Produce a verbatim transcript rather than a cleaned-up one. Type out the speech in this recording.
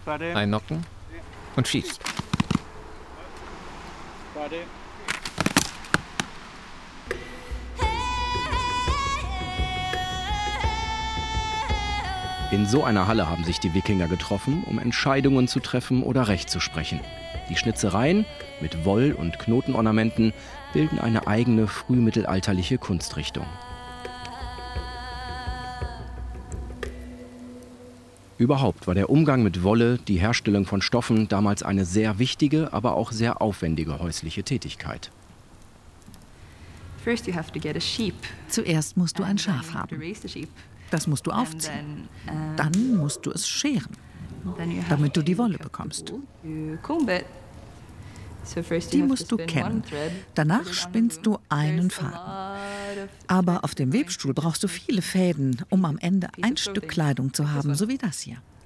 einnocken und schießt. In so einer Halle haben sich die Wikinger getroffen, um Entscheidungen zu treffen oder Recht zu sprechen. Die Schnitzereien mit Woll- und Knotenornamenten bilden eine eigene frühmittelalterliche Kunstrichtung. Überhaupt war der Umgang mit Wolle, die Herstellung von Stoffen, damals eine sehr wichtige, aber auch sehr aufwendige häusliche Tätigkeit. Zuerst musst du ein Schaf haben. Das musst du aufziehen. Dann musst du es scheren, damit du die Wolle bekommst. Die musst du kennen. Danach spinnst du einen Faden. Aber auf dem Webstuhl brauchst du viele Fäden, um am Ende ein Stück Kleidung zu haben, so wie das hier.